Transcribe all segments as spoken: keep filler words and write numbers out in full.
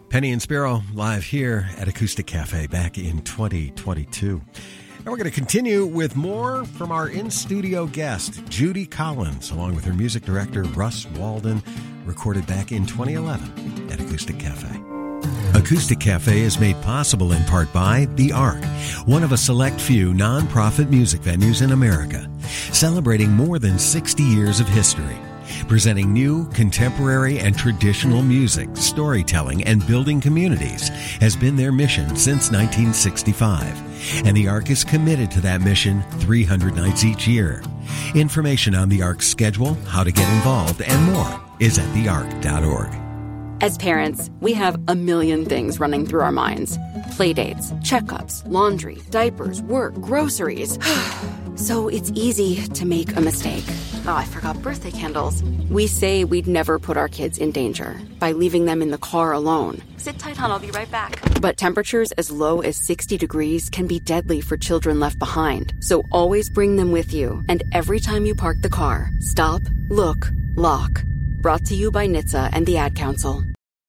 Penny and Spiro live here at Acoustic Cafe back in twenty twenty-two. And we're going to continue with more from our in-studio guest, Judy Collins, along with her music director, Russ Walden, recorded back in twenty eleven at Acoustic Cafe. Acoustic Cafe is made possible in part by The Ark, one of a select few non-profit music venues in America, celebrating more than sixty years of history. Presenting new, contemporary, and traditional music, storytelling, and building communities has been their mission since nineteen sixty-five. And the Ark is committed to that mission three hundred nights each year. Information on the Ark's schedule, how to get involved, and more is at the ark dot org. As parents, we have a million things running through our minds. Playdates, checkups, laundry, diapers, work, groceries. So it's easy to make a mistake. Oh, I forgot birthday candles. We say we'd never put our kids in danger by leaving them in the car alone. Sit tight, hon, I'll be right back. But temperatures as low as sixty degrees can be deadly for children left behind. So always bring them with you. And every time you park the car, stop, look, lock. Brought to you by N H T S A and the Ad Council.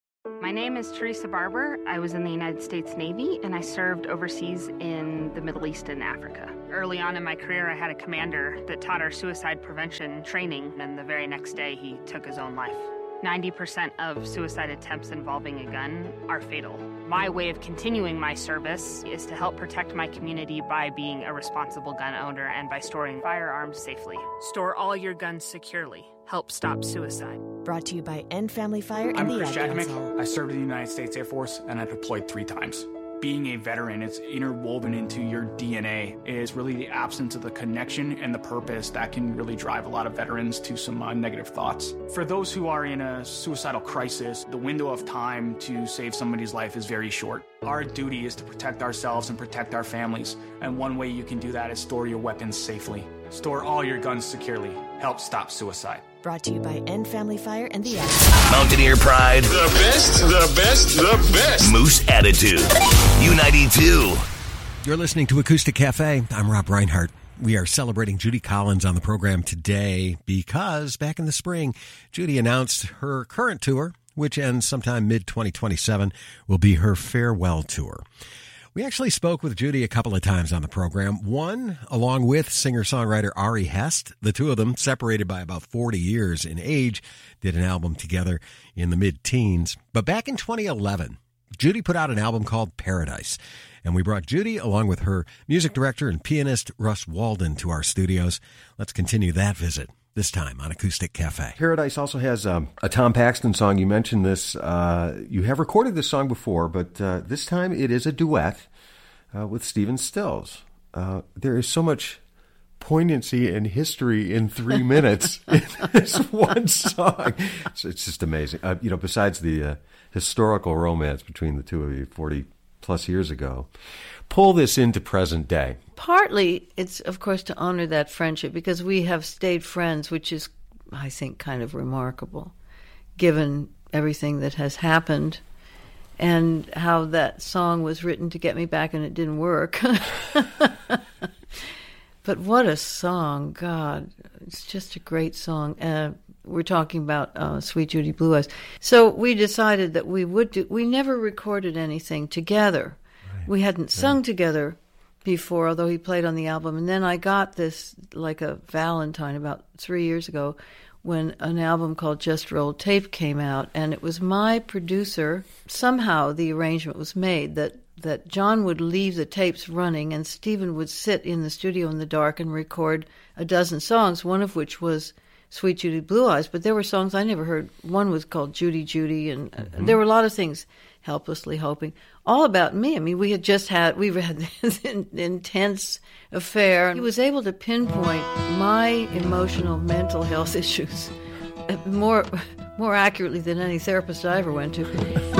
My name is Teresa Barber. I was in the United States Navy, and I served overseas in the Middle East and Africa. Early on in my career, I had a commander that taught our suicide prevention training, and the very next day, he took his own life. ninety percent of suicide attempts involving a gun are fatal. My way of continuing my service is to help protect my community by being a responsible gun owner and by storing firearms safely. Store all your guns securely. Help stop suicide. Brought to you by End Family Fire and I'm the Chris Ad Jackman. Council. I served in the United States Air Force, and I deployed three times. Being a veteran, it's interwoven into your D N A. It is really the absence of the connection and the purpose that can really drive a lot of veterans to some uh, negative thoughts. For those who are in a suicidal crisis, the window of time to save somebody's life is very short. Our duty is to protect ourselves and protect our families, and one way you can do that is store your weapons safely. Store all your guns securely. Help stop suicide. Brought to you by End Family Fire and the Ad Council. Mountaineer Pride. The best, the best, the best. Moose Attitude. U ninety-two. You're listening to Acoustic Cafe. I'm Rob Reinhart. We are celebrating Judy Collins on the program today because back in the spring, Judy announced her current tour, which ends sometime mid twenty twenty-seven, will be her farewell tour. We actually spoke with Judy a couple of times on the program. One, along with singer-songwriter Ari Hest. The two of them, separated by about forty years in age, did an album together in the mid-teens. But back in twenty eleven, Judy put out an album called Paradise. And we brought Judy, along with her music director and pianist Russ Walden, to our studios. Let's continue that visit, this time on Acoustic Cafe. Paradise also has um, a Tom Paxton song. You mentioned this. Uh, you have recorded this song before, but uh, this time it is a duet uh, with Stephen Stills. Uh, there is so much poignancy and history in three minutes in this one song. So it's just amazing. Uh, you know, besides the uh, historical romance between the two of you forty plus years ago, pull this into present day. Partly, it's, of course, to honor that friendship, because we have stayed friends, which is, I think, kind of remarkable, given everything that has happened and how that song was written to get me back and it didn't work. But what a song, God. It's just a great song. Uh, we're talking about uh, Sweet Judy Blue Eyes. So we decided that we would do, we never recorded anything together. Right. We hadn't right. sung together before, although he played on the album. And then I got this like a Valentine about three years ago when an album called Just Rolled Tape came out. And it was my producer. Somehow the arrangement was made that, that John would leave the tapes running and Stephen would sit in the studio in the dark and record a dozen songs, one of which was Sweet Judy Blue Eyes. But there were songs I never heard. One was called Judy Judy, and mm-hmm. there were a lot of things, Helplessly Hoping, all about me. I mean, we had just had, we had this intense affair. He was able to pinpoint my emotional, mental health issues more more accurately than any therapist I ever went to.